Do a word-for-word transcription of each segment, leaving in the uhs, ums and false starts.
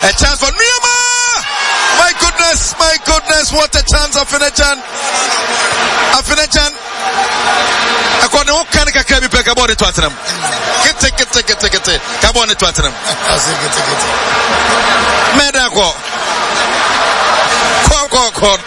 A chance for Niyama. My goodness, my goodness, what a chance of Afinechan. Afinechan. According to Kanika Kabi Pek about it, Tottenham. Get it, get it, get it, get it. Come on, Tottenham. Medako. Ko ko ko.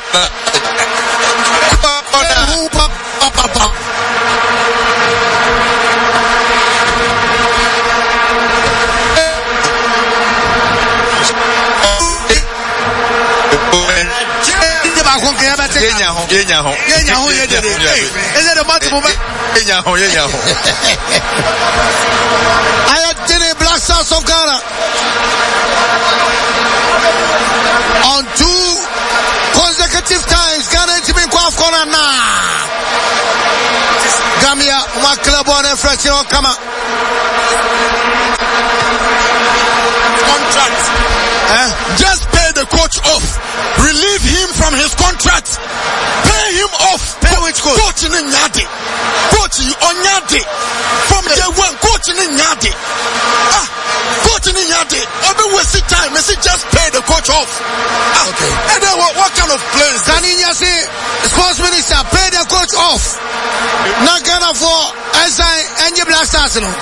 Yenya ho, yenya ho, yenya ho, yenya ho. Is it a match moment? Yenya ho, yenya ho. I did a Black Stars of Ghana on two consecutive times. Ghana to be quite corner now. Gambia, my club on a fresh on come on. Contract. Eh? Just pay the coach off. Relieve him from his contract. Pay him off. Pay Co- which coach? Coach in Nyade. Coach on Nyade. From day one, coach in Nyade. Ah, coach in Nyade. Every wasted time. I say just pay the coach off. Ah, okay. And then what, what kind of players? Kaninya say, sports minister, pay the coach off. Not gonna for S I and your Black Stars, no.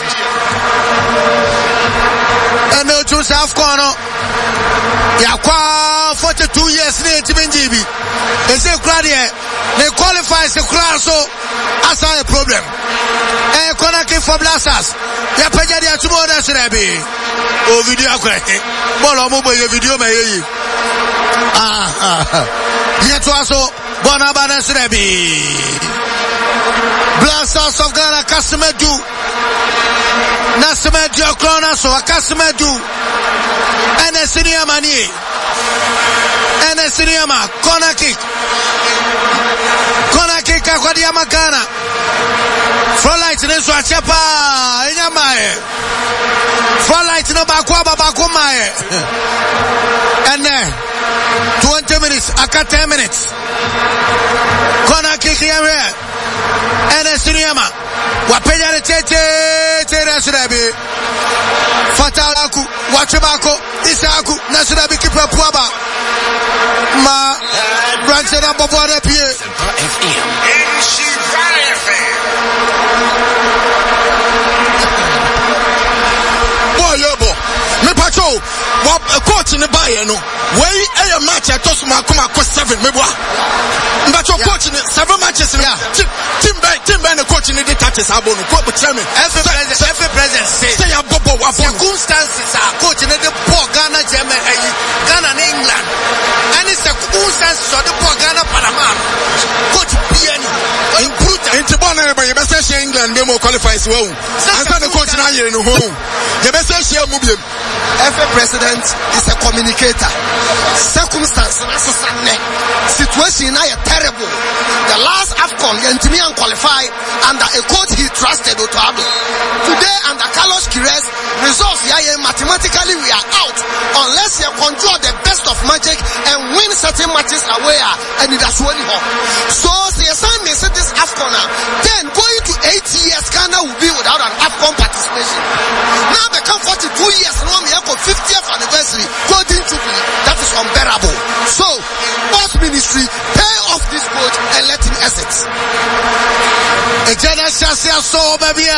And no to South Corner. Yakwa forty-two years ne Timinjibi. They say Claudia, they qualify as a class, so that's a problem. Eh, Konaki for Blasters. Ya pejadia tomorrow that's be. Oh, video kwete. Bolo mo boy video me yi. Ah ah. Yeto aso bona bana be. Blasters of Ghana Kasimedu. Nasimedu Oklona so Kasimedu. Enesiniama mani. Enesiniama corner kick. Corner kick kwa diama Ghana. Frolight neso achepa enyamae. Frolight no bakwa babako mae. Ene twenty minutes aka ten minutes. Corner kick here. Enesiniama wapeja le tete tete surabi. Fatalaku wachibako Isaku Nasurabi kipa puaba ma branche na bobo de pied F M boy yobo me pacho wa coach ni baye no wey e match e tosu ma kuma ko seven me boa mbacho coach ni seven matches ni team by team by the coach ni dey touches abonu ko be chairman every president every president say say ya bobo wa circumstances are coach ni dey poor Ghana German eh Ghana and England any circumstances so dey poor Ghana Panama coach piani improve into born e be be say England dey mo qualify so wu answer the coach na here no ho ye be say share mu biem. Every president is a communicator. Circumstances situation are terrible. The last AFCON Yentimian qualified under a coach he trusted Otoabo. Today under Carlos Queiroz, results here mathematically we are out unless you control the best of magic and win certain matches away and it has won home. So the son may say this AFCON then going to eight years Ghana will be without an AFCON participation. Now become forty-two years and one year for fiftieth anniversary golden jubilee. That is unbearable. So sports ministry pay off this coach and let him exit. A general shall so baby.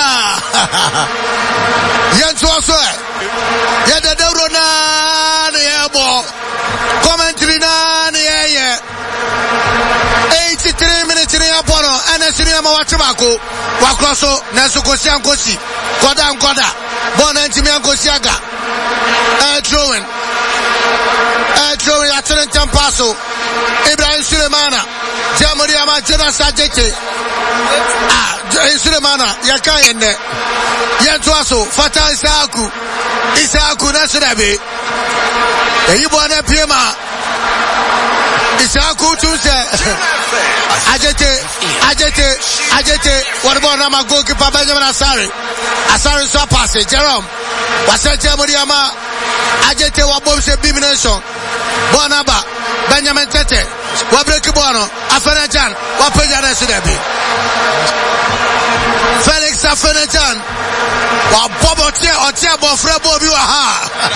Yentu also. Yada Dorona Yabo. Commentary na ye. eighty-three minutes in Yapono and a cinema Wachimako. Wakroso Nasuko Siankosi. Koda and Koda. Bonantimianko Siaga. Air throwing. Air throwing at Trenton Paso. Ibrahim Sulemana. Jamoriama Jena Sajete. Ah, Sulemana. Yakayende. Yentuaso. Fata Isaaku. Isaaku Nasurabi. Eyibone Pima. Isaaku Tuse. Ajete. Ajete. Ajete. What about Nama goalkeeper Benjamin Asari? Asari so pass it. Jerome. Wasa Jamoriama. Ajete wabomse Bimination. Bonaba. Benjamin Tete. Wabreki Bono. Afenechan. Wapeja Nasudabi. Felix Afenechan. Wabobo Tia or Tia Bofre Bobi Waha.